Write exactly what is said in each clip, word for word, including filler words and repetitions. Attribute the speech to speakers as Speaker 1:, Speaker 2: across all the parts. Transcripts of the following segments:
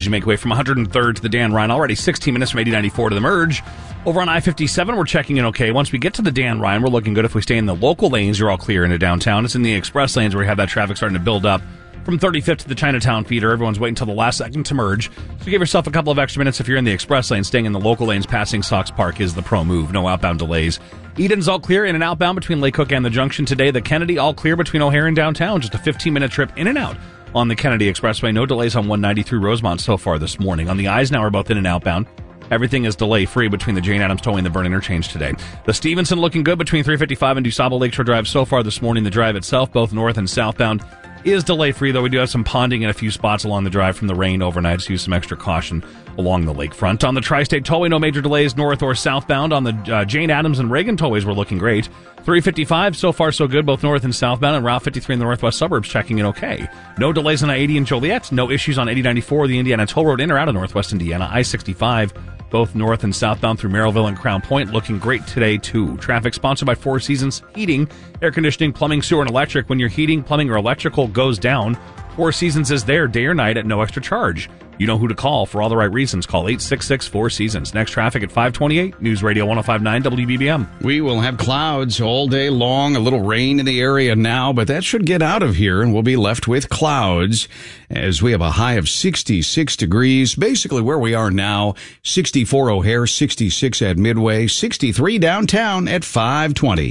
Speaker 1: you make way from one hundred third to the Dan Ryan. Already sixteen minutes from eighty ninety-four to the merge. Over on I fifty-seven, we're checking in okay. Once we get to the Dan Ryan, we're looking good. If we stay in the local lanes, you're all clear into downtown. It's in the express lanes where we have that traffic starting to build up. From thirty-fifth to the Chinatown feeder, everyone's waiting until the last second to merge. So give yourself a couple of extra minutes if you're in the express lane. Staying in the local lanes passing Sox Park is the pro move. No outbound delays. Eden's all clear in and outbound between Lake Cook and the Junction today. The Kennedy all clear between O'Hare and downtown. Just a fifteen-minute trip in and out on the Kennedy Expressway. No delays on one ninety through Rosemont so far this morning. On the Eisenhower, both in and outbound. Everything is delay-free between the Jane Addams Towing and the Burn Interchange today. The Stevenson looking good between three fifty-five and DuSable Lakeshore Drive so far this morning. The drive itself, both north and southbound, is delay-free, though we do have some ponding in a few spots along the drive from the rain overnight, so use some extra caution along the lakefront. On the Tri-State Tollway, no major delays north or southbound. On the uh, Jane Addams and Reagan Tollways, we're looking great. three fifty-five, so far so good, both north and southbound, and Route fifty-three in the northwest suburbs checking in okay. No delays on I eighty in Joliet, no issues on eighty ninety-four, the Indiana Toll Road in or out of northwest Indiana. I sixty-five, both north and southbound through Merrillville and Crown Point, looking great today, too. Traffic sponsored by Four Seasons Heating, Air Conditioning, Plumbing, Sewer, and Electric. When your heating, plumbing, or electrical goes down, Four Seasons is there day or night at no extra charge. You know who to call for all the right reasons. Call eight six six, four seasons. Next traffic at five twenty-eight. News Radio one oh five point nine W B B M.
Speaker 2: We will have clouds all day long. A little rain in the area now, but that should get out of here, and we'll be left with clouds as we have a high of sixty-six degrees. Basically where we are now. sixty-four O'Hare, sixty-six at Midway, sixty-three downtown at five twenty.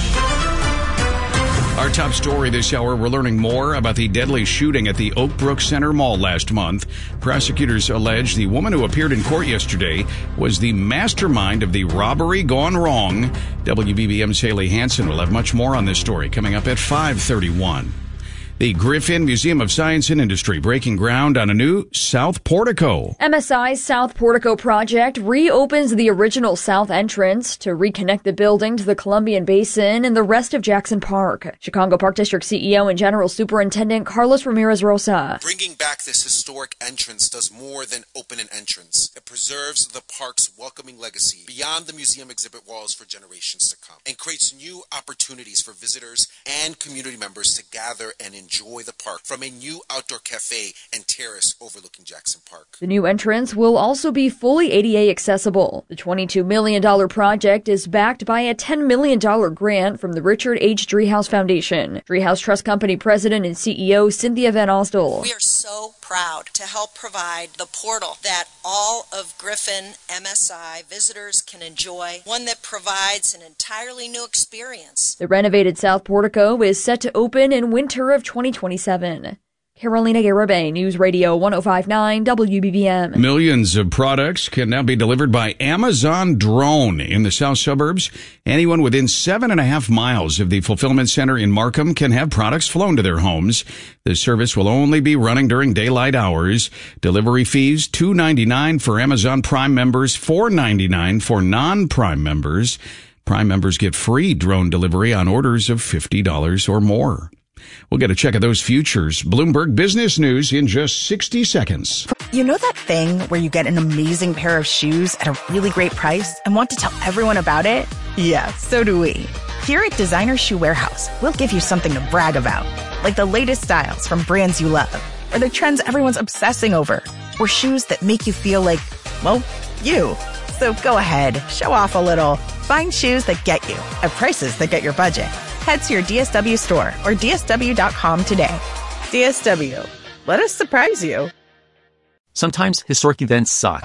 Speaker 2: Our top story this hour, we're learning more about the deadly shooting at the Oak Brook Center Mall last month. Prosecutors allege the woman who appeared in court yesterday was the mastermind of the robbery gone wrong. W B B M's Haley Hansen will have much more on this story coming up at five thirty-one. The Griffin Museum of Science and Industry breaking ground on a new South Portico.
Speaker 3: M S I's South Portico project reopens the original south entrance to reconnect the building to the Columbian Basin and the rest of Jackson Park. Chicago Park District C E O and General Superintendent Carlos Ramirez Rosa.
Speaker 4: Bringing back this historic entrance does more than open an entrance. It preserves the park's welcoming legacy beyond the museum exhibit walls for generations to come and creates new opportunities for visitors and community members to gather and enjoy Enjoy the park from a new outdoor cafe and terrace overlooking Jackson Park.
Speaker 3: The new entrance will also be fully A D A accessible. The twenty-two million dollars project is backed by a ten million dollars grant from the Richard H. Driehaus Foundation. Driehaus Trust Company President and C E O Cynthia Van Osdol.
Speaker 5: We are so proud to help provide the portal that all of Griffin M S I visitors can enjoy, one that provides an entirely new experience.
Speaker 3: The renovated South Portico is set to open in winter of twenty twenty-seven. Carolina Garibay, News Radio one oh five point nine W B B M.
Speaker 2: Millions of products can now be delivered by Amazon Drone in the south suburbs. Anyone within seven and a half miles of the fulfillment center in Markham can have products flown to their homes. The service will only be running during daylight hours. Delivery fees, two ninety-nine for Amazon Prime members, four ninety-nine for non-Prime members. Prime members get free drone delivery on orders of fifty dollars or more. We'll get a check of those futures. Bloomberg Business News in just sixty seconds.
Speaker 6: You know that thing where you get an amazing pair of shoes at a really great price and want to tell everyone about it? Yeah, so do we. Here at Designer Shoe Warehouse, we'll give you something to brag about, like the latest styles from brands you love, or the trends everyone's obsessing over, or shoes that make you feel like, well, you. So go ahead, show off a little. Find shoes that get you at prices that get your budget. Head to your D S W store or D S W dot com today. D S W. Let us surprise you.
Speaker 7: Sometimes historic events suck.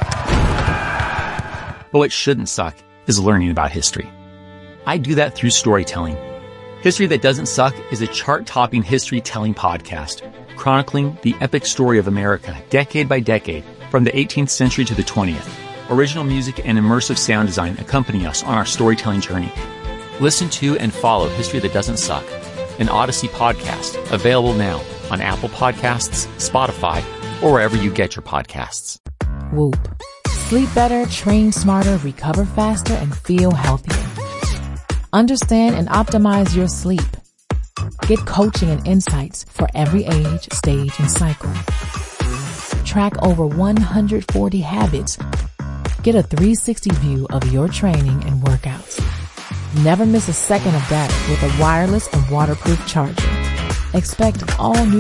Speaker 7: But what shouldn't suck is learning about history. I do that through storytelling. History That Doesn't Suck is a chart-topping history-telling podcast chronicling the epic story of America decade by decade from the eighteenth century to the twentieth. Original music and immersive sound design accompany us on our storytelling journey. Listen to and follow History That Doesn't Suck, an Odyssey podcast, available now on Apple Podcasts, Spotify, or wherever you get your podcasts.
Speaker 8: Whoop. Sleep better, train smarter, recover faster, and feel healthier. Understand and optimize your sleep. Get coaching and insights for every age, stage, and cycle. Track over one hundred forty habits. Get a three sixty view of your training and workouts. Never miss a second of data with a wireless and waterproof charger. Expect all new